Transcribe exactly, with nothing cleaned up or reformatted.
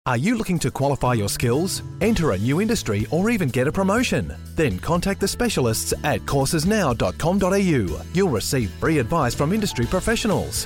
Are you looking to qualify your skills, enter a new industry, or even get a promotion? Then contact the specialists at courses now dot com dot a u. You'll receive free advice from industry professionals.